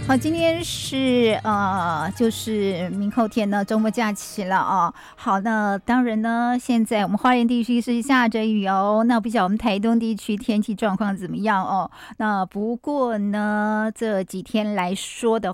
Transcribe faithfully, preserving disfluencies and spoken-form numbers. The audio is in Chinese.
好，今天是呃，就是明后天呢，周末假期了啊。好，那当然呢，现在我们花莲地区是下着雨哦。那不晓得我们台东地区天气状况怎么样哦？那不过呢，这几天来说的